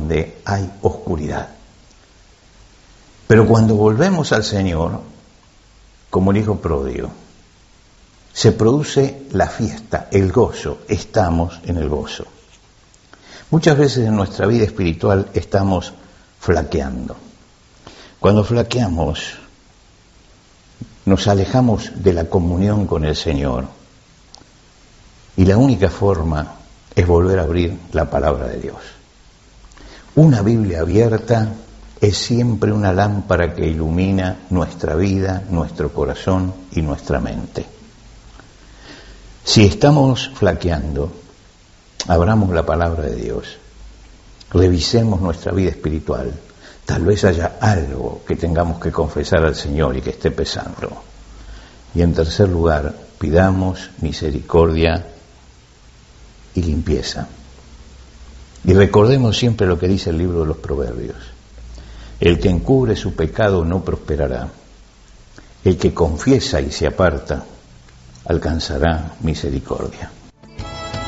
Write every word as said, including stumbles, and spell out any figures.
donde hay oscuridad. Pero cuando volvemos al Señor, como el hijo pródigo, se produce la fiesta, el gozo, estamos en el gozo. Muchas veces en nuestra vida espiritual estamos flaqueando. Cuando flaqueamos, nos alejamos de la comunión con el Señor. Y la única forma es volver a abrir la palabra de Dios. Una Biblia abierta es siempre una lámpara que ilumina nuestra vida, nuestro corazón y nuestra mente. Si estamos flaqueando, abramos la palabra de Dios, revisemos nuestra vida espiritual. Tal vez haya algo que tengamos que confesar al Señor y que esté pesando. Y en tercer lugar, pidamos misericordia y limpieza. Y recordemos siempre lo que dice el libro de los Proverbios. El que encubre su pecado no prosperará. El que confiesa y se aparta alcanzará misericordia.